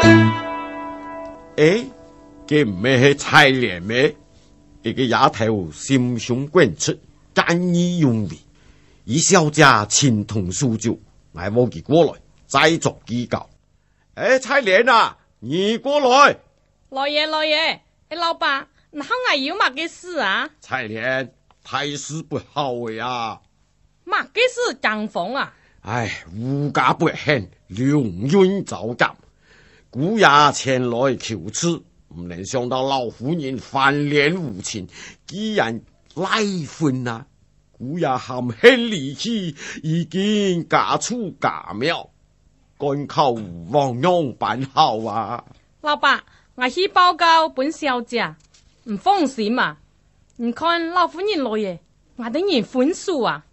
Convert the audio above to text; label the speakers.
Speaker 1: 佢唔係係蔡蓮咩？一個丫頭心胸廣闊，見義勇為，以小姐情同訴酒，我冇佢過來，再作計較。蔡蓮啊，你過來。
Speaker 2: 老爺，老爸，你好愛有乜嘅事啊？
Speaker 1: 蔡蓮，大事不好呀！
Speaker 2: 乜嘅事講風啊？
Speaker 1: 物價不興，糧運驟減，姑爺前來求賜，唔能想到老夫人翻臉無情，既然離婚啊！姑爺含恨離去，已經家畜家廟，趕靠亡羊辦好啊！
Speaker 2: 老爸，我去報告本小姐，唔放心啊！唔看老夫人來嘢，我等人分數啊！